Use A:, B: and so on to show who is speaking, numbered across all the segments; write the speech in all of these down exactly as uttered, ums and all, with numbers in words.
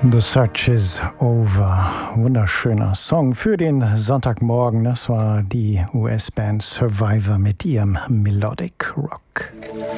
A: The Search is Over. Wunderschöner Song für den Sonntagmorgen. Das war die U S-Band Survivor mit ihrem Melodic Rock.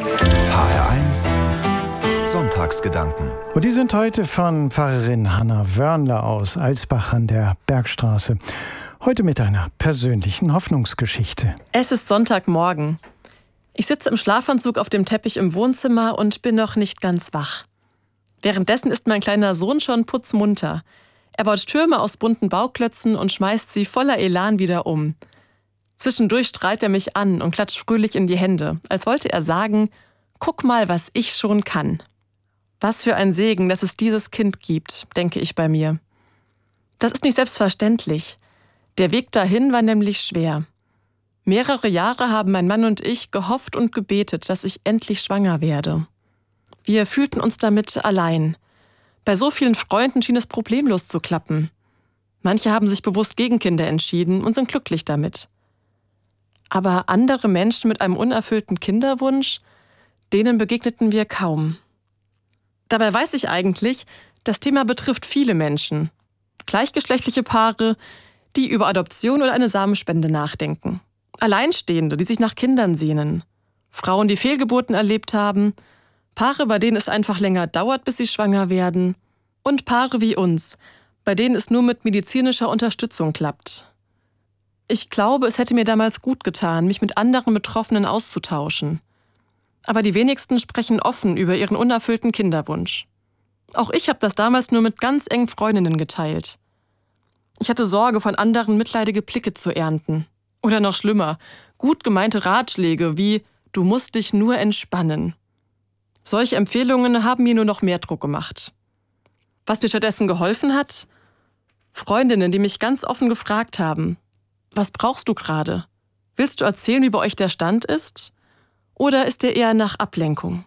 B: H R eins Sonntagsgedanken.
A: Und die sind heute von Pfarrerin Hanna Wörnle aus Alsbach an der Bergstraße. Heute mit einer persönlichen Hoffnungsgeschichte.
C: Es ist Sonntagmorgen. Ich sitze im Schlafanzug auf dem Teppich im Wohnzimmer und bin noch nicht ganz wach. Währenddessen ist mein kleiner Sohn schon putzmunter. Er baut Türme aus bunten Bauklötzen und schmeißt sie voller Elan wieder um. Zwischendurch strahlt er mich an und klatscht fröhlich in die Hände, als wollte er sagen, guck mal, was ich schon kann. Was für ein Segen, dass es dieses Kind gibt, denke ich bei mir. Das ist nicht selbstverständlich. Der Weg dahin war nämlich schwer. Mehrere Jahre haben mein Mann und ich gehofft und gebetet, dass ich endlich schwanger werde. Wir fühlten uns damit allein. Bei so vielen Freunden schien es problemlos zu klappen. Manche haben sich bewusst gegen Kinder entschieden und sind glücklich damit. Aber andere Menschen mit einem unerfüllten Kinderwunsch, denen begegneten wir kaum. Dabei weiß ich eigentlich, das Thema betrifft viele Menschen. Gleichgeschlechtliche Paare, die über Adoption oder eine Samenspende nachdenken. Alleinstehende, die sich nach Kindern sehnen. Frauen, die Fehlgeburten erlebt haben. Paare, bei denen es einfach länger dauert, bis sie schwanger werden. Und Paare wie uns, bei denen es nur mit medizinischer Unterstützung klappt. Ich glaube, es hätte mir damals gut getan, mich mit anderen Betroffenen auszutauschen. Aber die wenigsten sprechen offen über ihren unerfüllten Kinderwunsch. Auch ich habe das damals nur mit ganz engen Freundinnen geteilt. Ich hatte Sorge, von anderen mitleidige Blicke zu ernten. Oder noch schlimmer, gut gemeinte Ratschläge wie »Du musst dich nur entspannen«. Solche Empfehlungen haben mir nur noch mehr Druck gemacht. Was mir stattdessen geholfen hat? Freundinnen, die mich ganz offen gefragt haben, was brauchst du gerade? Willst du erzählen, wie bei euch der Stand ist? Oder ist der eher nach Ablenkung?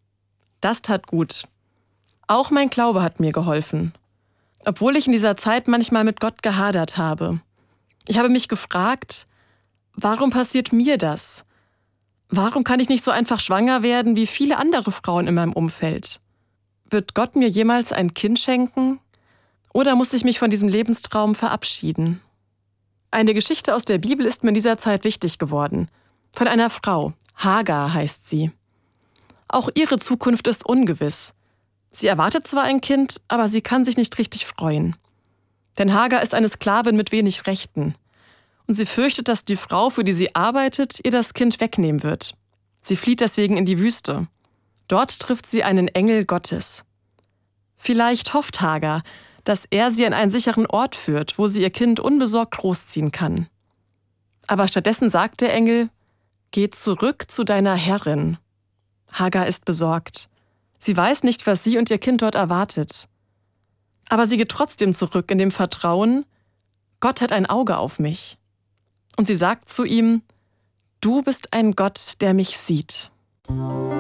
C: Das tat gut. Auch mein Glaube hat mir geholfen. Obwohl ich in dieser Zeit manchmal mit Gott gehadert habe. Ich habe mich gefragt, warum passiert mir das? Warum kann ich nicht so einfach schwanger werden wie viele andere Frauen in meinem Umfeld? Wird Gott mir jemals ein Kind schenken? Oder muss ich mich von diesem Lebenstraum verabschieden? Eine Geschichte aus der Bibel ist mir in dieser Zeit wichtig geworden. Von einer Frau, Hagar heißt sie. Auch ihre Zukunft ist ungewiss. Sie erwartet zwar ein Kind, aber sie kann sich nicht richtig freuen. Denn Hagar ist eine Sklavin mit wenig Rechten. Und sie fürchtet, dass die Frau, für die sie arbeitet, ihr das Kind wegnehmen wird. Sie flieht deswegen in die Wüste. Dort trifft sie einen Engel Gottes. Vielleicht hofft Hagar, dass er sie an einen sicheren Ort führt, wo sie ihr Kind unbesorgt großziehen kann. Aber stattdessen sagt der Engel, geh zurück zu deiner Herrin. Hagar ist besorgt. Sie weiß nicht, was sie und ihr Kind dort erwartet. Aber sie geht trotzdem zurück in dem Vertrauen, Gott hat ein Auge auf mich. Und sie sagt zu ihm, du bist ein Gott, der mich sieht.